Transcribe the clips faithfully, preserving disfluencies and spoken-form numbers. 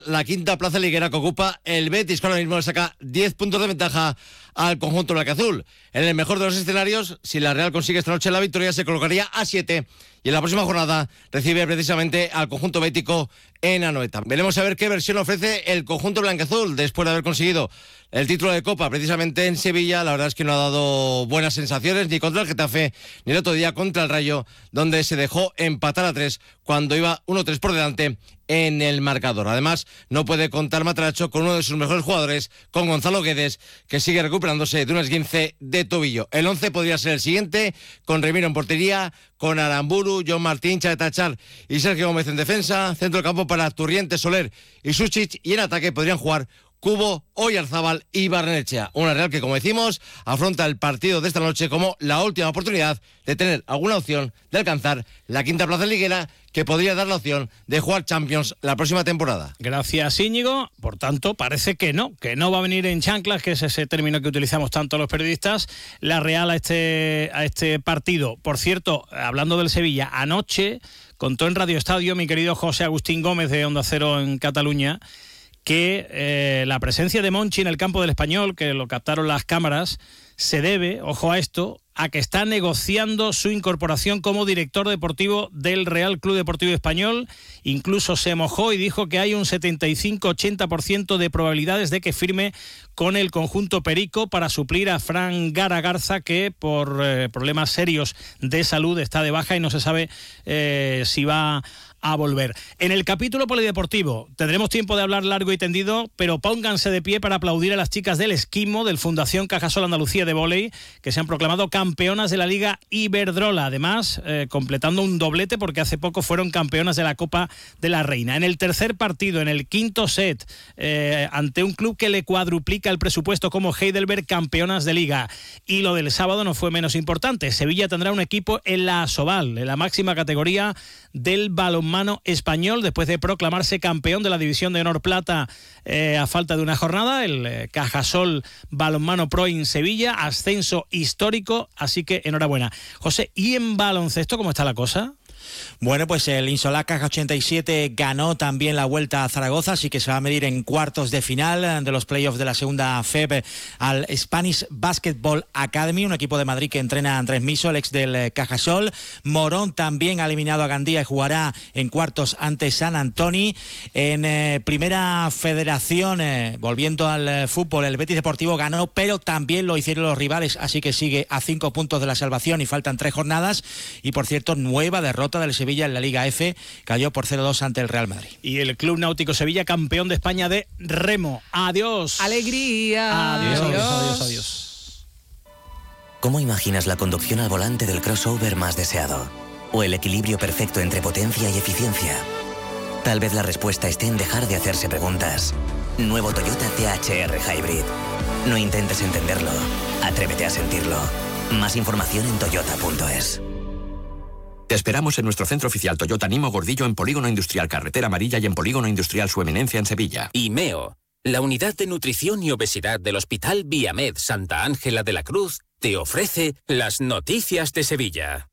La quinta plaza liguera que ocupa el Betis, que ahora mismo le saca diez puntos de ventaja al conjunto blanquiazul. En el mejor de los escenarios, si la Real consigue esta noche la victoria, se colocaría a siete y en la próxima jornada recibe precisamente al conjunto bético en Anoeta. Veremos a ver qué versión ofrece el conjunto blanquiazul después de haber conseguido el título de Copa precisamente en Sevilla. La verdad es que no ha dado buenas sensaciones ni contra el Getafe ni el otro día contra el Rayo, donde se dejó empatar a tres cuando iba uno tres por delante en el marcador. Además, no puede contar Matracho con uno de sus mejores jugadores, con Gonzalo Guedes, que sigue recuperándose de un esguince de tobillo. El once podría ser el siguiente, con Remiro en portería, con Aramburu, John Martín, Chaetachar y Sergio Gómez en defensa, centro del campo para Turriente, Soler y Suchich, y en ataque podrían jugar Cubo, Oyarzábal y Barrenechea. Una Real que, como decimos, afronta el partido de esta noche como la última oportunidad de tener alguna opción de alcanzar la quinta plaza liguera, que podría dar la opción de jugar Champions la próxima temporada. Gracias, Íñigo. Por tanto, parece que no, que no va a venir en chanclas, que es ese término que utilizamos tanto los periodistas, la Real a este, a este partido. Por cierto, hablando del Sevilla, anoche contó en Radio Estadio mi querido José Agustín Gómez de Onda Cero en Cataluña que eh, la presencia de Monchi en el campo del Español, que lo captaron las cámaras, se debe, ojo a esto, a que está negociando su incorporación como director deportivo del Real Club Deportivo Español. Incluso se mojó y dijo que hay un setenta y cinco a ochenta por ciento de probabilidades de que firme con el conjunto perico para suplir a Fran Gara Garza, que por eh, problemas serios de salud está de baja y no se sabe eh, si va a volver. En el capítulo polideportivo tendremos tiempo de hablar largo y tendido, pero pónganse de pie para aplaudir a las chicas del Esquimo, del Fundación Cajasol Andalucía de Vóley, que se han proclamado campeonas de la Liga Iberdrola, además eh, completando un doblete porque hace poco fueron campeonas de la Copa de la Reina. En el tercer partido, en el quinto set, eh, ante un club que le cuadruplica el presupuesto como Heidelberg, campeonas de Liga. Y lo del sábado no fue menos importante. Sevilla tendrá un equipo en la Asobal, en la máxima categoría del balonmano español, después de proclamarse campeón de la División de Honor Plata eh, a falta de una jornada, el eh, Cajasol Balonmano Pro en Sevilla, ascenso histórico, así que enhorabuena. José, ¿y en baloncesto cómo está la cosa? Bueno, pues el Insolá Caja ochenta y siete ganó también la Vuelta a Zaragoza, así que se va a medir en cuartos de final de los playoffs de la segunda F E B al Spanish Basketball Academy, un equipo de Madrid que entrena a Andrés Miso, el ex del Cajasol. Morón también ha eliminado a Gandía y jugará en cuartos ante San Antoni. En eh, primera federación, eh, volviendo al eh, fútbol, el Betis Deportivo ganó, pero también lo hicieron los rivales, así que sigue a cinco puntos de la salvación y faltan tres jornadas. Y por cierto, nueva derrota del Sevilla en la Liga F, cayó por cero dos ante el Real Madrid. Y el Club Náutico Sevilla, campeón de España de remo. Adiós. Alegría. Adiós, adiós, adiós, adiós. ¿Cómo imaginas la conducción al volante del crossover más deseado? ¿O el equilibrio perfecto entre potencia y eficiencia? Tal vez la respuesta esté en dejar de hacerse preguntas. Nuevo Toyota T H R Hybrid. No intentes entenderlo, atrévete a sentirlo. Más información en toyota punto es. Te esperamos en nuestro centro oficial Toyota Nimo Gordillo en Polígono Industrial Carretera Amarilla y en Polígono Industrial Su Eminencia en Sevilla. Y MEO, la unidad de nutrición y obesidad del Hospital Viamed Santa Ángela de la Cruz, te ofrece las noticias de Sevilla.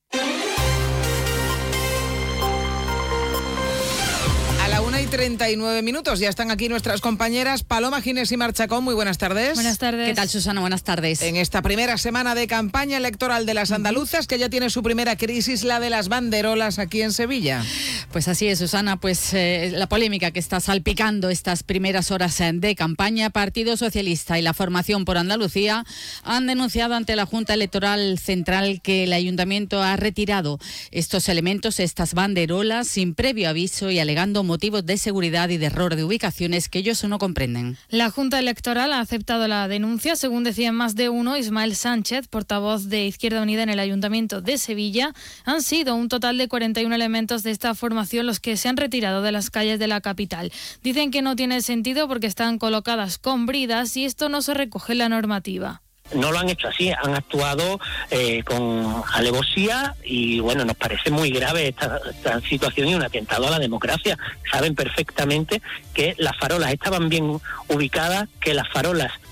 una y treinta y nueve minutos. Ya están aquí nuestras compañeras Paloma Ginés y Mar Chacón. Muy buenas tardes. Buenas tardes. ¿Qué tal, Susana? Buenas tardes. En esta primera semana de campaña electoral de las andaluzas, que ya tiene su primera crisis, la de las banderolas aquí en Sevilla. Pues así es, Susana. Pues eh, la polémica que está salpicando estas primeras horas de campaña, Partido Socialista y la Formación por Andalucía han denunciado ante la Junta Electoral Central que el Ayuntamiento ha retirado estos elementos, estas banderolas, sin previo aviso y alegando motivos de seguridad y de error de ubicaciones que ellos no comprenden. La Junta Electoral ha aceptado la denuncia, según decían más de uno. Ismael Sánchez, portavoz de Izquierda Unida en el Ayuntamiento de Sevilla. Han sido un total de cuarenta y uno elementos de esta formación los que se han retirado de las calles de la capital. Dicen que no tiene sentido porque están colocadas con bridas y esto no se recoge en la normativa. No lo han hecho así, han actuado eh, con alevosía y bueno, nos parece muy grave esta, esta situación y un atentado a la democracia. Saben perfectamente que las farolas estaban bien ubicadas, que las farolas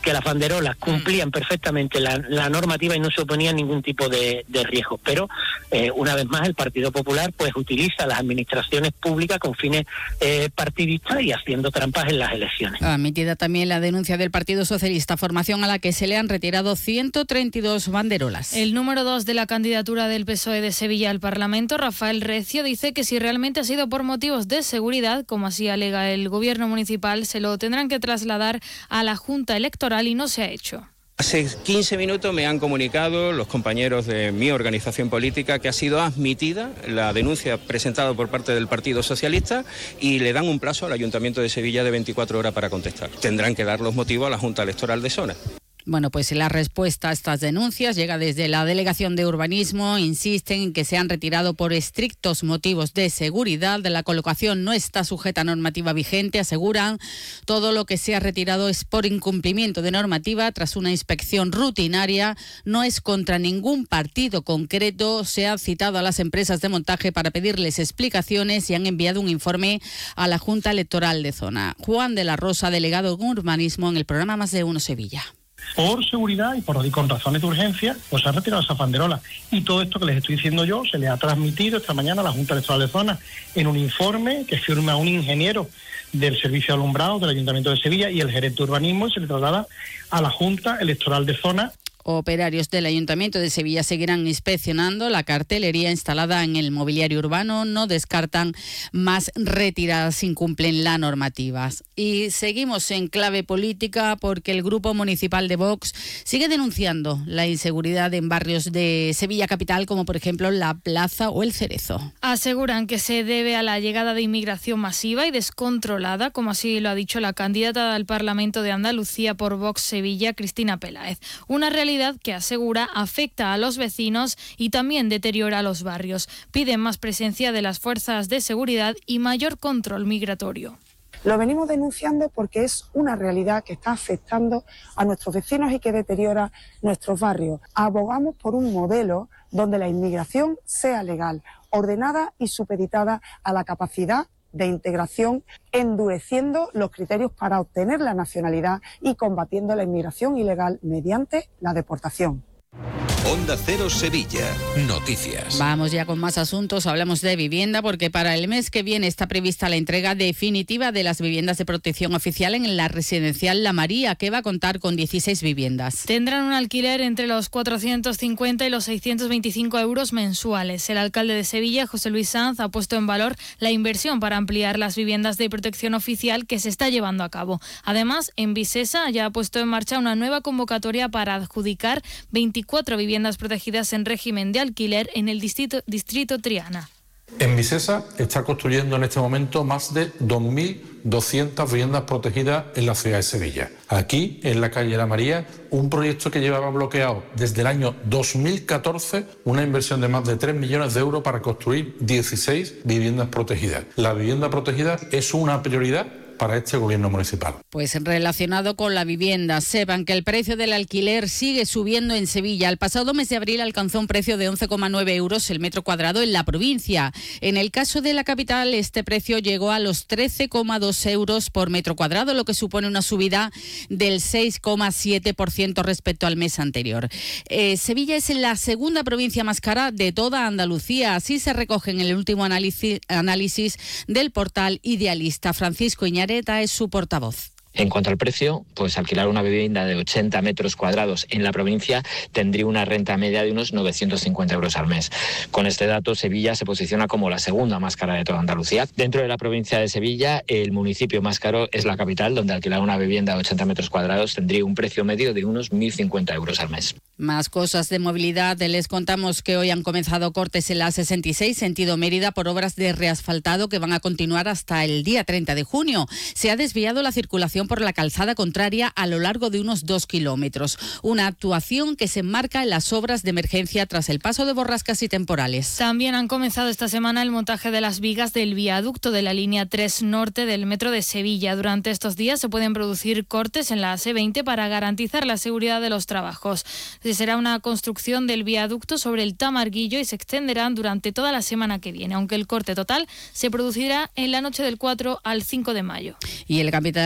que las banderolas cumplían perfectamente la, la normativa y no se oponía a ningún tipo de, de riesgo. Pero, eh, una vez más, el Partido Popular pues utiliza las administraciones públicas con fines eh, partidistas y haciendo trampas en las elecciones. Admitida también la denuncia del Partido Socialista, formación a la que se le han retirado ciento treinta y dos banderolas. El número dos de la candidatura del P S O E de Sevilla al Parlamento, Rafael Recio, dice que si realmente ha sido por motivos de seguridad, como así alega el gobierno municipal, se lo tendrán que trasladar a la Junta Electoral y no se ha hecho. Hace quince minutos me han comunicado los compañeros de mi organización política que ha sido admitida la denuncia presentada por parte del Partido Socialista y le dan un plazo al Ayuntamiento de Sevilla de veinticuatro horas para contestar. Tendrán que dar los motivos a la Junta Electoral de Zona. Bueno, pues la respuesta a estas denuncias llega desde la Delegación de Urbanismo. Insisten en que se han retirado por estrictos motivos de seguridad. La colocación no está sujeta a normativa vigente, aseguran. Todo lo que se ha retirado es por incumplimiento de normativa tras una inspección rutinaria. No es contra ningún partido concreto. Se ha citado a las empresas de montaje para pedirles explicaciones y han enviado un informe a la Junta Electoral de Zona. Juan de la Rosa, delegado de Urbanismo en el programa Más de Uno Sevilla. Por seguridad y por y con razones de urgencia, pues se han retirado esas banderolas. Y todo esto que les estoy diciendo yo se les ha transmitido esta mañana a la Junta Electoral de Zona en un informe que firma un ingeniero del Servicio de Alumbrado del Ayuntamiento de Sevilla y el gerente de urbanismo, y se le traslada a la Junta Electoral de Zona. Operarios del Ayuntamiento de Sevilla seguirán inspeccionando la cartelería instalada en el mobiliario urbano. No descartan más retiradas si incumplen la normativa. Y seguimos en clave política porque el Grupo Municipal de Vox sigue denunciando la inseguridad en barrios de Sevilla capital, como por ejemplo La Plaza o El Cerezo. Aseguran que se debe a la llegada de inmigración masiva y descontrolada, como así lo ha dicho la candidata al Parlamento de Andalucía por Vox Sevilla, Cristina Peláez. Una realidad que asegura afecta a los vecinos y también deteriora los barrios. Piden más presencia de las fuerzas de seguridad y mayor control migratorio. Lo venimos denunciando porque es una realidad que está afectando a nuestros vecinos y que deteriora nuestros barrios. Abogamos por un modelo donde la inmigración sea legal, ordenada y supeditada a la capacidad de integración, endureciendo los criterios para obtener la nacionalidad y combatiendo la inmigración ilegal mediante la deportación. Onda Cero Sevilla. Noticias. Vamos ya con más asuntos. Hablamos de vivienda porque para el mes que viene está prevista la entrega definitiva de las viviendas de protección oficial en la residencial La María, que va a contar con dieciséis viviendas. Tendrán un alquiler entre los cuatrocientos cincuenta y los seiscientos veinticinco euros mensuales. El alcalde de Sevilla, José Luis Sanz, ha puesto en valor la inversión para ampliar las viviendas de protección oficial que se está llevando a cabo. Además, en Visesa ya ha puesto en marcha una nueva convocatoria para adjudicar veinticuatro viviendas protegidas en régimen de alquiler en el distrito, distrito Triana. En Visesa está construyendo en este momento más de dos mil doscientas viviendas protegidas en la ciudad de Sevilla. Aquí, en la calle La María, un proyecto que llevaba bloqueado desde el año dos mil catorce, una inversión de más de tres millones de euros para construir dieciséis viviendas protegidas. La vivienda protegida es una prioridad para este gobierno municipal. Pues relacionado con la vivienda, sepan que el precio del alquiler sigue subiendo en Sevilla. El pasado mes de abril alcanzó un precio de once coma nueve euros el metro cuadrado en la provincia. En el caso de la capital, este precio llegó a los trece coma dos euros por metro cuadrado, lo que supone una subida del seis coma siete por ciento respecto al mes anterior. Eh, Sevilla es la segunda provincia más cara de toda Andalucía. Así se recoge en el último análisis, análisis del portal Idealista. Francisco Iñárez es su portavoz. En cuanto al precio, pues alquilar una vivienda de ochenta metros cuadrados en la provincia tendría una renta media de unos novecientos cincuenta euros al mes. Con este dato, Sevilla se posiciona como la segunda más cara de toda Andalucía. Dentro de la provincia de Sevilla, el municipio más caro es la capital, donde alquilar una vivienda de ochenta metros cuadrados tendría un precio medio de unos mil cincuenta euros al mes. Más cosas de movilidad. Les contamos que hoy han comenzado cortes en la sesenta y seis, sentido Mérida, por obras de reasfaltado que van a continuar hasta el día treinta de junio. Se ha desviado la circulación por la calzada contraria a lo largo de unos dos kilómetros. Una actuación que se enmarca en las obras de emergencia tras el paso de borrascas y temporales. También han comenzado esta semana el montaje de las vigas del viaducto de la línea tres norte del metro de Sevilla. Durante estos días se pueden producir cortes en la A C veinte para garantizar la seguridad de los trabajos. Será una construcción del viaducto sobre el Tamarguillo y se extenderán durante toda la semana que viene, aunque el corte total se producirá en la noche del cuatro al cinco de mayo. Y el capital también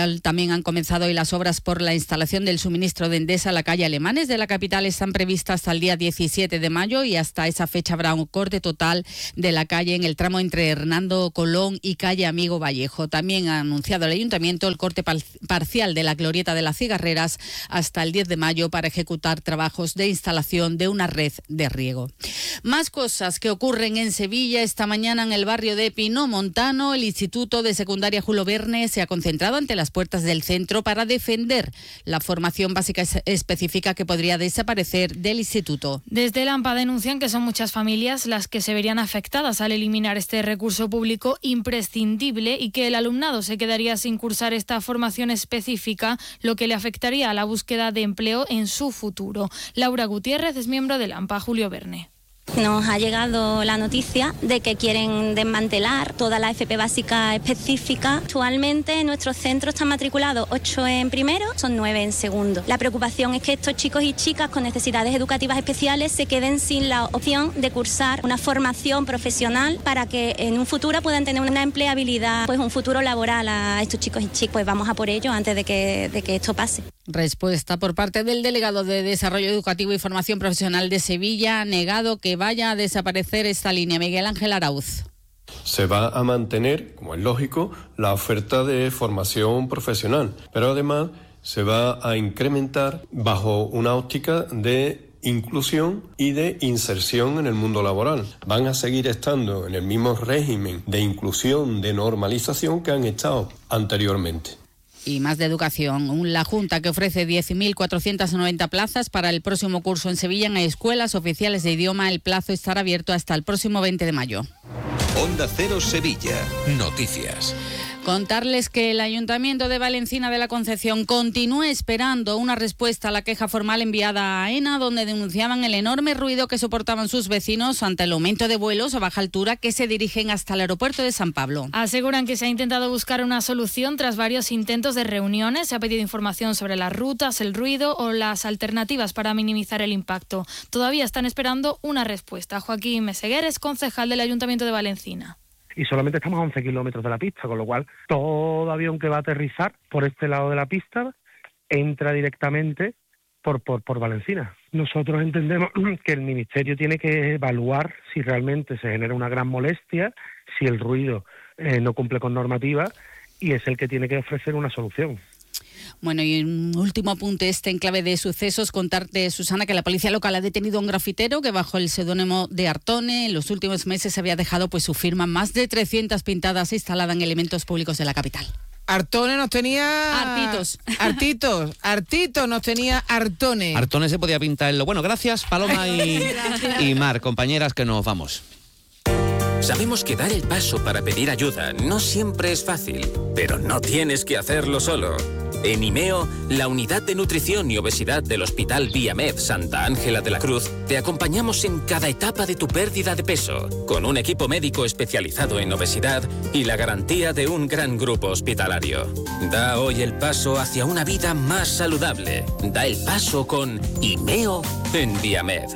También han comenzado hoy las obras por la instalación del suministro de Endesa a la calle Alemanes de la capital. Están previstas hasta el día diecisiete de mayo y hasta esa fecha habrá un corte total de la calle en el tramo entre Hernando Colón y calle Amigo Vallejo. También ha anunciado el Ayuntamiento el corte par- parcial de la glorieta de las Cigarreras hasta el diez de mayo para ejecutar trabajos de instalación de una red de riego. Más cosas que ocurren en Sevilla. Esta mañana en el barrio de Pinomontano, el Instituto de Secundaria Julio Verne se ha concentrado ante las puertas del centro para defender la formación básica es- específica que podría desaparecer del instituto. Desde el AMPA denuncian que son muchas familias las que se verían afectadas al eliminar este recurso público imprescindible y que el alumnado se quedaría sin cursar esta formación específica, lo que le afectaría a la búsqueda de empleo en su futuro. Laura Gutiérrez es miembro del AMPA Julio Verne. Nos ha llegado la noticia de que quieren desmantelar toda la F P básica específica. Actualmente en nuestro centro están matriculados ocho en primero, son nueve en segundo. La preocupación es que estos chicos y chicas con necesidades educativas especiales se queden sin la opción de cursar una formación profesional para que en un futuro puedan tener una empleabilidad, pues un futuro laboral a estos chicos y chicas. Pues vamos a por ello antes de que, de que esto pase. Respuesta por parte del delegado de Desarrollo Educativo y Formación Profesional de Sevilla, ha negado que vaya a desaparecer esta línea. Miguel Ángel Arauz. Se va a mantener, como es lógico, la oferta de formación profesional, pero además se va a incrementar bajo una óptica de inclusión y de inserción en el mundo laboral. Van a seguir estando en el mismo régimen de inclusión, de normalización que han estado anteriormente. Y más de educación. La Junta, que ofrece diez mil cuatrocientas noventa plazas para el próximo curso en Sevilla en escuelas oficiales de idioma. El plazo estará abierto hasta el próximo veinte de mayo. Onda Cero Sevilla. Noticias. Contarles que el Ayuntamiento de Valencina de la Concepción continúa esperando una respuesta a la queja formal enviada a AENA, donde denunciaban el enorme ruido que soportaban sus vecinos ante el aumento de vuelos a baja altura que se dirigen hasta el aeropuerto de San Pablo. Aseguran que se ha intentado buscar una solución tras varios intentos de reuniones. Se ha pedido información sobre las rutas, el ruido o las alternativas para minimizar el impacto. Todavía están esperando una respuesta. Joaquín Meseguer es concejal del Ayuntamiento de Valencina. Y solamente estamos a once kilómetros de la pista, con lo cual todo avión que va a aterrizar por este lado de la pista entra directamente por, por, por Valencina. Nosotros entendemos que el Ministerio tiene que evaluar si realmente se genera una gran molestia, si el ruido eh, no cumple con normativa, y es el que tiene que ofrecer una solución. Bueno, y un último apunte este en clave de sucesos, contarte, Susana, que la policía local ha detenido a un grafitero que bajo el seudónimo de Artone en los últimos meses había dejado pues su firma más de trescientas pintadas instaladas en elementos públicos de la capital. Artone nos tenía... Artitos. Artitos. Artitos nos tenía Artone. Artone se podía pintar en lo... Bueno, gracias, Paloma y, y Mar, compañeras, que nos vamos. Sabemos que dar el paso para pedir ayuda no siempre es fácil, pero no tienes que hacerlo solo. En IMEO, la unidad de nutrición y obesidad del Hospital Viamed Santa Ángela de la Cruz, te acompañamos en cada etapa de tu pérdida de peso, con un equipo médico especializado en obesidad y la garantía de un gran grupo hospitalario. Da hoy el paso hacia una vida más saludable. Da el paso con IMEO en Viamed.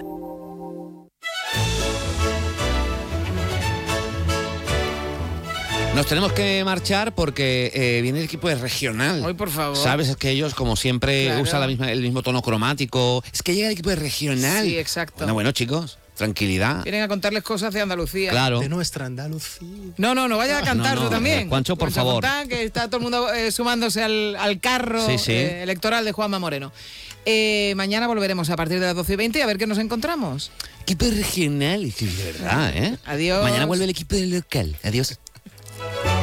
Nos tenemos que marchar porque eh, viene el equipo de regional. Hoy, por favor. Sabes, es que ellos, como siempre, Claro. usan la misma, el mismo tono cromático. Es que llega el equipo de regional. Sí, exacto. Bueno, bueno, chicos, tranquilidad. Vienen a contarles cosas de Andalucía. Claro. De nuestra Andalucía. No, no, no vaya a cantar No, tú no, también. Juancho, por Juancho favor. Fontán, que está todo el mundo eh, sumándose al, al carro Sí, sí. eh, electoral de Juanma Moreno. Eh, mañana volveremos a partir de las doce y veinte a ver qué nos encontramos. Equipo regional, es que de verdad, ¿eh? Adiós. Mañana vuelve el equipo del local. Adiós.